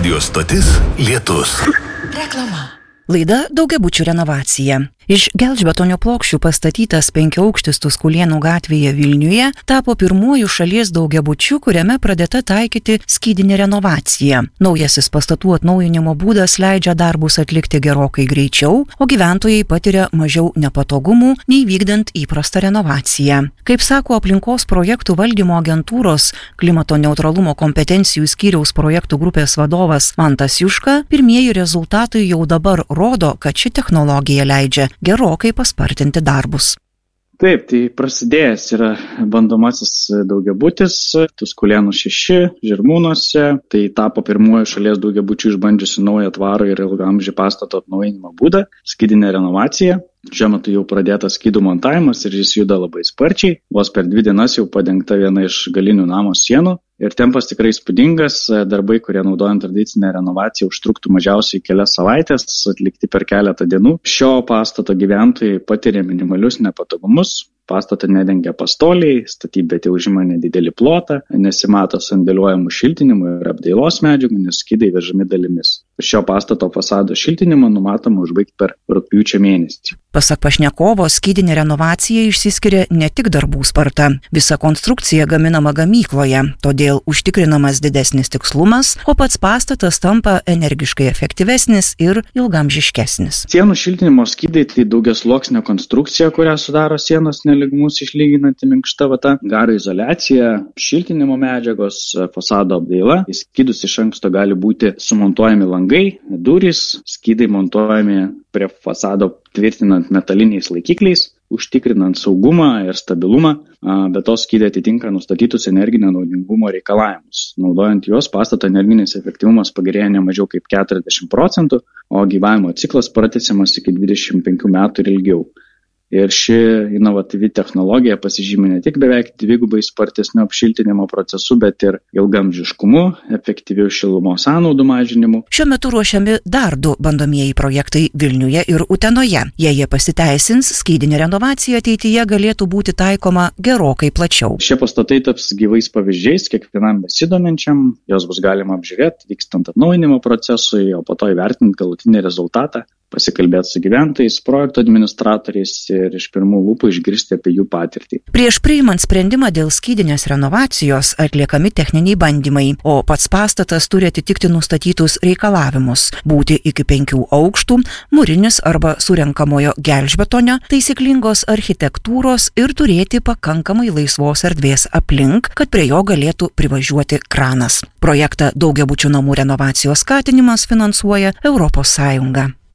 Radio stotis Lietus. Reklama. Laida daugiabučių renovacija. Iš gelžbetonio plokščių pastatytas 5-aukštis Tuskulėnų gatvėje Vilniuje tapo pirmuoju šalies daugiabučiu, kuriame pradėta taikyti skydinė renovacija. Naujasis pastatų atnaujinimo būdas leidžia darbus atlikti gerokai greičiau, o gyventojai patiria mažiau nepatogumų nei vykdant įprastą renovaciją. Kaip sako aplinkos projektų valdymo agentūros klimato neutralumo kompetencijų skyriaus projektų grupės vadovas Mantas Juška, pirmieji rezultatai jau dabar rodo, kad ši technologija leidžia gerokai paspartinti darbus. Taip, tai prasidėjęs yra bandomasis daugiabutis Tuskulėnų 6 Žirmūnuose. Tai tapo pirmuoju šalies daugiabučiu išbandžiusi naują tvarų ir ilgaamžį pastato atnaujinimo būdą – skydinė renovacija. Šiuo metu jau pradėtas skydų montavimas ir jis juda labai sparčiai. Vos per 2 dienas jau padengta viena iš galinių namo sienų. Ir tempas tikrai įspūdingas. Darbai, kurie naudojant tradicinę renovaciją užtruktų mažiausiai kelias savaitės, atlikti per keletą dienų. Šio pastato gyventojai patiria minimalius nepatogumus. Pastatą nedengia pastoliai, statybvietė užima nedidelį plotą, nesimato sandėliuojamų šiltinimų ir apdailos medžiagų, nes skydai vežami dalimis. Šio pastato fasado šiltinimą numatoma užbaigti per rugpjūčio mėnesį. Pasak pašnekovo, skydinė renovacija išsiskiria ne tik darbų sparta. Visa konstrukcija gaminama gamykloje, todėl užtikrinamas didesnis tikslumas, o pats pastatas tampa energiškai efektyvesnis ir ilgaamžiškesnis. Sienų šiltinimo skydai tai daugiasluoksnė konstrukcija, kurią sudaro sienos nelygumus išlyginanti minkšta vata, garo izoliacija, šiltinimo medžiagos, fasado apdaila. Į skydus iš anksto gali būti sumontuojami langai, durys, skydai montuojami prie fasado tvirtinant metaliniais laikikliais, užtikrinant saugumą ir stabilumą, bet to skydai atitinka nustatytus energinio naudingumo reikalavimus. Naudojant juos, pastato energinis efektyvumas pagerėja ne mažiau kaip 40%, o gyvavimo ciklas pratęsiamas iki 25 metų ir ilgiau. Ir ši inovatyvi technologija pasižymi ne tik beveik dvigubai spartesniu apšiltinimo procesu, bet ir ilgaamžiškumu, efektyviu šilumos sąnaudų mažinimu. Šiuo metu ruošiami dar 2 bandomieji projektai Vilniuje ir Utenoje. Jei jie pasiteisins, skydinė renovacija ateityje galėtų būti taikoma gerokai plačiau. Šie pastatai taps gyvais pavyzdžiais kiekvienam besidominčiam, jos bus galima apžiūrėti vykstant atnaujinimo procesui, o po to įvertinti galutinį rezultatą, pasikalbėti su gyventojais, projekto administratoriais ir iš pirmų lūpų išgirsti apie jų patirtį. Prieš priimant sprendimą dėl skydinės renovacijos atliekami techniniai bandymai, o pats pastatas turi atitikti nustatytus reikalavimus – būti iki 5 aukštų, mūrinis arba surenkamojo gelžbetonio, taisyklingos architektūros ir turėti pakankamai laisvos erdvės aplink, kad prie jo galėtų privažiuoti kranas. Projektą daugiabučių namų renovacijos skatinimas finansuoja Europos Sąjunga.